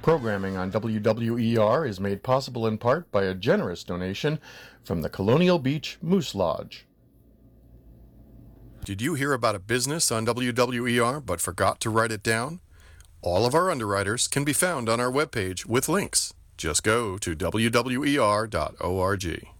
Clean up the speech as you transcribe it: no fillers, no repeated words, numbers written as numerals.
Programming on WWER is made possible in part by a generous donation from the Colonial Beach Moose Lodge. Did you hear about a business on WWER but forgot to write it down? All of our underwriters can be found on our webpage with links. Just go to WWER.org.